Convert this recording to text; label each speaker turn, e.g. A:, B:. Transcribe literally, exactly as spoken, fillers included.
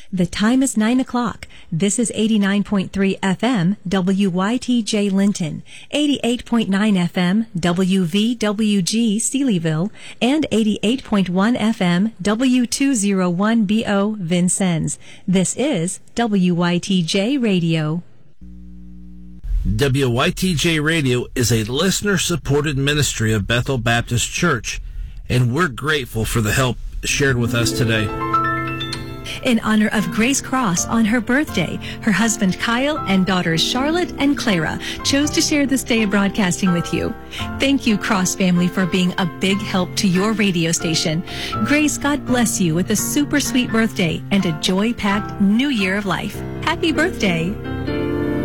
A: The time is nine o'clock. This is eighty-nine point three F M, W Y T J Linton, eighty-eight point nine F M, W V W G Sealyville, and eighty-eight point one F M, W two oh one B O Vincennes. This is W Y T J Radio.
B: W Y T J Radio is a listener-supported ministry of Bethel Baptist Church, and we're grateful for the help shared with us today.
A: In honor of Grace Cross on her birthday, her husband Kyle and daughters Charlotte and Clara chose to share this day of broadcasting with you. Thank you, Cross family, for being a big help to your radio station. Grace, God bless you with a super sweet birthday and a joy-packed new year of life. Happy birthday!